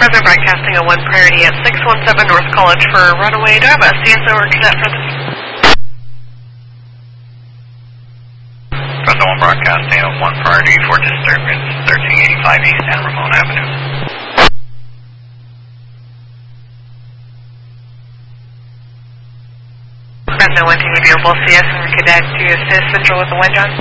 Present broadcasting a 1 priority at 617 North College for runaway. Do I have a CSO or cadet for this? Present 1 broadcasting a 1 priority for disturbance 1385 East and Ramon Avenue. Present 1 to be both CS and cadet to assist Central with the wind, John.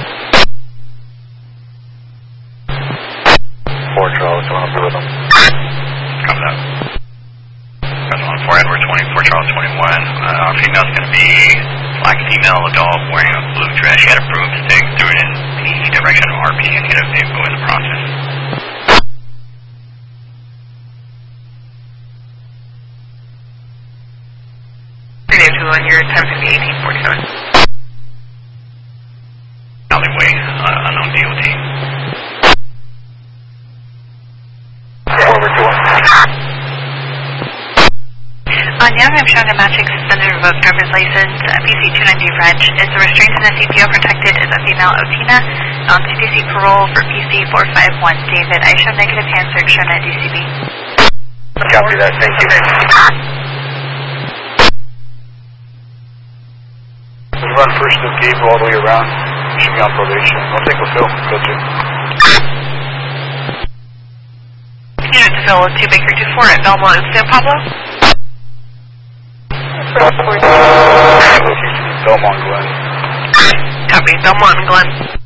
4 Charles, you want to be with them? Comes up. Present 1 4 Edward 24 Charles 21. Our female's going to be black female adult wearing a blue dress. She had a broomstick, threw it in the direction of RP and hit a vehicle in the process. On your 1050 1847. Alleyway, unknown DOT. Forward to one. On Young, I'm showing a matching suspended revoked driver's license, PC 290 French. Is the restraint in the CPO protected? Is a female Otina? On CDC parole for PC 451 David. I show negative hand search shown at DCB. Copy that, thank you. We'll run first to Gabriel all the way around. You should be on probation. I'll take a Phil. Go to. Unit to Phil with 2 Baker 24 at Belmont and San Pablo. Belmont Glen. Copy, Belmont and Glen.